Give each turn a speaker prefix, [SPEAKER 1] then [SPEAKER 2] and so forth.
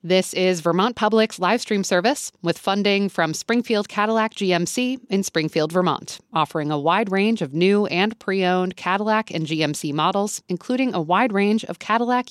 [SPEAKER 1] This is Vermont Public's live stream service with funding from Springfield Cadillac GMC in Springfield, Vermont, offering a wide range of new and pre-owned Cadillac and GMC models, including a wide range of Cadillac